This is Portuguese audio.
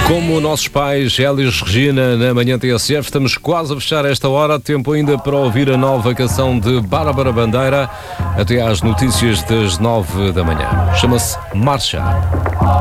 Como nossos pais, Elis Regina, na manhã TSF, estamos quase a fechar esta hora. Tempo ainda para ouvir a nova canção de Bárbara Bandeira até às notícias das 9 da manhã. Chama-se Marcha.